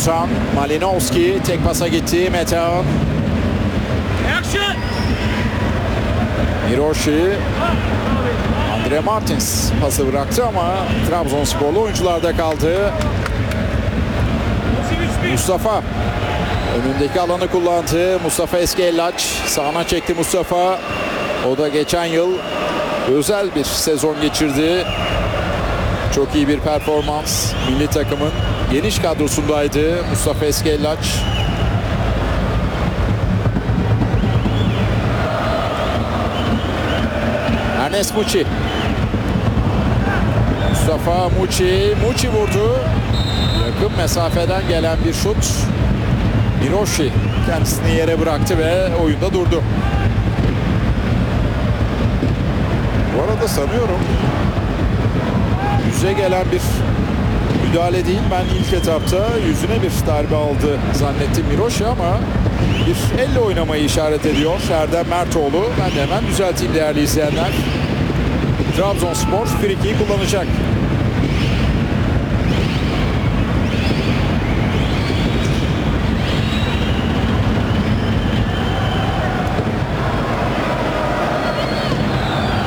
Ozan, Malinovski tek pasa gitti. Metehan. Miroshi. Andre Martins pası bıraktı ama Trabzonsporlu oyuncularda kaldı. Mustafa önündeki alanı kullandı. Mustafa Eskellaç sağına çekti Mustafa. O da geçen yıl özel bir sezon geçirdi. Çok iyi bir performans. Milli takımın geniş kadrosundaydı Mustafa Eskellaç. Ernest Muçi. Mustafa Muçi. Muçi vurdu. Yakın mesafeden gelen bir şut. Miroshi kendisini yere bıraktı ve oyunda durdu. Bu arada sanıyorum yüze gelen bir müdahale değil. Ben ilk etapta yüzüne bir darbe aldı zannettim Miroshi ama bir elle oynamayı işaret ediyor Erdem Mertoğlu. Ben de hemen düzelteyim değerli izleyenler. Trabzonspor free kick'i kullanacak.